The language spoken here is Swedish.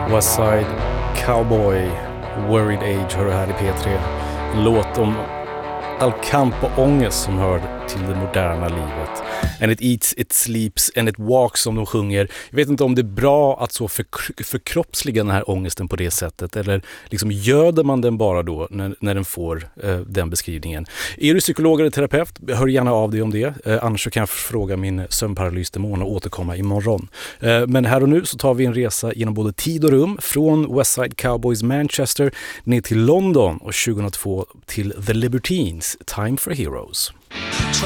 Westside Cowboy, Worried Age hör du här i P3. En låt om all kamp och ångest som hör till det moderna livet. And it eats, it sleeps and it walks, som de sjunger. Jag vet inte om det är bra att så förkroppsliga den här ångesten på det sättet, eller liksom göder man den bara då när den får den beskrivningen. Är du psykolog eller terapeut? Hör gärna av dig om det. Annars så kan jag fråga min sömnparalysdemon och återkomma imorgon. Men här och nu så tar vi en resa genom både tid och rum, från Westside Cowboys Manchester ner till London och 2002 till The Libertines, Time for Heroes.